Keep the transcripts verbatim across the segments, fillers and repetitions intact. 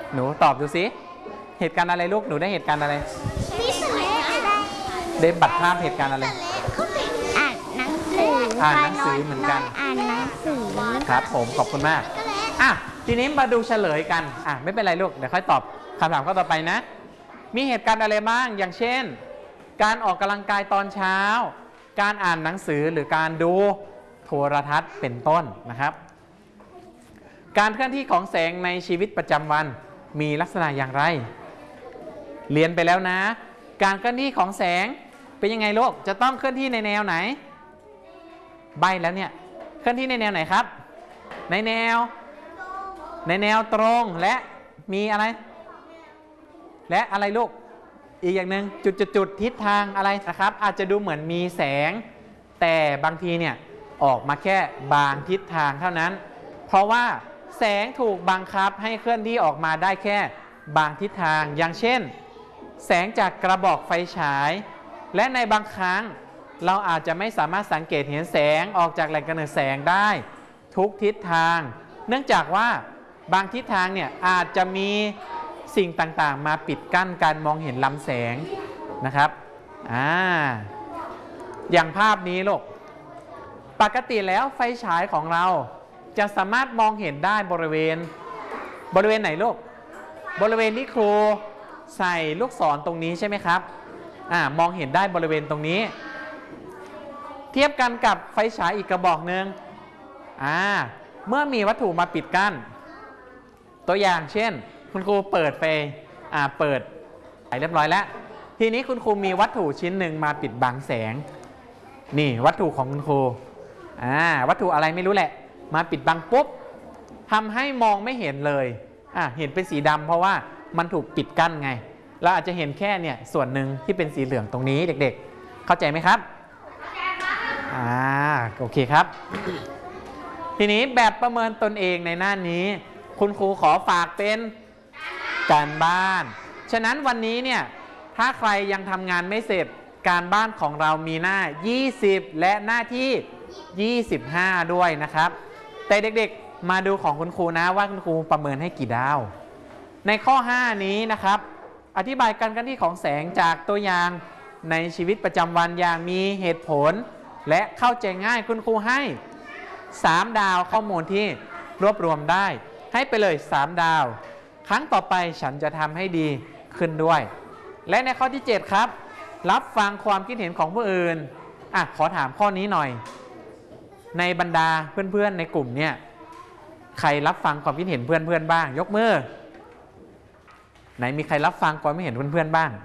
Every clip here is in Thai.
หนูตอบดูสิเหตุการณ์อะไรลูกหนูได้เหตุการณ์อะไรได้บัตรภาพเหตุการณ์อะไรอ่านหนังสืออ่านหนังสือเหมือนกันอ่านหนังสือครับผมขอบคุณมากอ่ะทีนี้มาดูเฉลยกันอ่ะไม่เป็นไรลูกเดี๋ยวค่อยตอบคำถามข้อต่อไปนะมีเหตุการณ์อะไรบ้างอย่างเช่นการออกกำลังกายตอนเช้าการอ่านหนังสือหรือการดูโทรทัศน์เป็นต้นนะครับการเคลื่อนที่ของแสงในชีวิตประจำวันมีลักษณะอย่างไรเรียนไปแล้วนะการเคลื่อนที่ของแสงเป็นยังไงลูกจะต้องเคลื่อนที่ในแนวไหนใบแล้วเนี่ยเคลื่อนที่ในแนวไหนครับในแนวในแนวตรงและมีอะไรและอะไรลูกอีกอย่างหนึ่งจุดจุดจุดทิศทางอะไรนะครับอาจจะดูเหมือนมีแสงแต่บางทีเนี่ยออกมาแค่บางทิศทางเท่านั้นเพราะว่าแสงถูกบังคับให้เคลื่อนที่ออกมาได้แค่บางทิศทางอย่างเช่นแสงจากกระบอกไฟฉายและในบางครั้งเราอาจจะไม่สามารถสังเกตเห็นแสงออกจากแหล่งกำเนิดแสงได้ทุกทิศทางเนื่องจากว่าบางทิศทางเนี่ยอาจจะมีสิ่งต่างๆมาปิดกั้นการมองเห็นลำแสงนะครับอ่าอย่างภาพนี้ลูกปกติแล้วไฟฉายของเราจะสามารถมองเห็นได้บริเวณบริเวณไหนลูกบริเวณที่ครูใส่ลูกศรตรงนี้ใช่ไหมครับอ่ามองเห็นได้บริเวณตรงนี้เทียบกันกับไฟฉายอีกกระบอกหนึ่งอ่าเมื่อมีวัตถุมาปิดกั้นตัวอย่างเช่นคุณครูเปิดไฟอ่าเปิดไปเรียบร้อยแล้วทีนี้คุณครูมีวัตถุชิ้นหนึ่งมาปิดบังแสงนี่วัตถุของคุณครูอ่าวัตถุอะไรไม่รู้แหละมาปิดบังปุ๊บทำให้มองไม่เห็นเลยอ่าเห็นเป็นสีดำเพราะว่ามันถูกปิดกั้นไงเราอาจจะเห็นแค่เนี่ยส่วนหนึ่งที่เป็นสีเหลืองตรงนี้เด็กๆเข้าใจไหมครับเข้าใจครับอ่าโอเคครับ ทีนี้แบบประเมินตนเองในหน้านี้คุณครูขอฝากเป็นการบ้านฉะนั้นวันนี้เนี่ยถ้าใครยังทำงานไม่เสร็จการบ้านของเรามีหน้ายี่สิบและหน้าที่ยี่สิบห้าด้วยนะครับแต่เด็กๆมาดูของคุณครูนะว่าคุณครูประเมินให้กี่ดาวในข้อห้านี้นะครับอธิบายการเคลื่อนที่ของแสงจากตัวอย่างในชีวิตประจำวันอย่างมีเหตุผลและเข้าใจง่ายคุณครูให้สามดาวข้อมูลที่รวบรวมได้ให้ไปเลยสามดาวครั้งต่อไปฉันจะทำให้ดีขึ้นด้วยและในข้อที่เจ็ดครับรับฟังความคิดเห็นของผู้อื่นอ่ะขอถามข้อนี้หน่อยในบรรดาเพื่อนๆในกลุ่มเนี่ยใครรับฟังความคิดเห็นเพื่อนๆบ้างยกมือไหนมีใครรับฟังความคิดเห็นเพื่อนๆบ้าง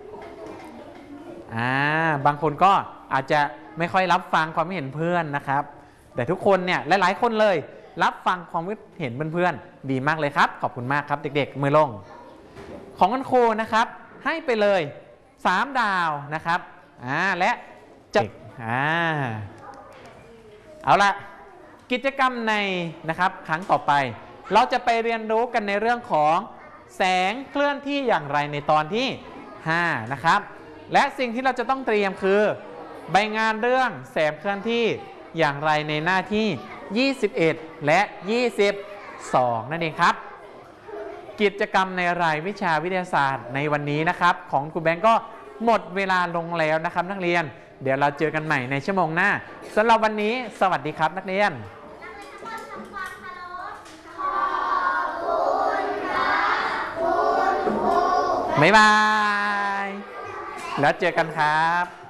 อ่าบางคนก็อาจจะไม่ค่อยรับฟังความคิดเห็นเพื่อนนะครับแต่ทุกคนเนี่ยหลายๆคนเลยรับฟังความคิดเห็นเพื่อนๆดีมากเลยครับขอบคุณมากครับเด็กๆมือลงของคุณครูนะครับให้ไปเลยสามดาวนะครับอ่าและจะอ่าเอาละกิจกรรมในนะครับครั้งต่อไปเราจะไปเรียนรู้กันในเรื่องของแสงเคลื่อนที่อย่างไรในตอนที่ห้านะครับและสิ่งที่เราจะต้องเตรียมคือใบงานเรื่องแสงเคลื่อนที่อย่างไรในหน้าที่ยี่สิบเอ็ดและยี่สิบสองนั่นเองครับกิจกรรมในรายวิชาวิทยาศาสตร์ในวันนี้นะครับของครูแบงก์ก็หมดเวลาลงแล้วนะครับนักเรียนเดี๋ยวเราเจอกันใหม่ในชั่วโมงหน้าสำหรับวันนี้สวัสดีครับนักเรียนบ๊ายบายแล้วเจอกันครับ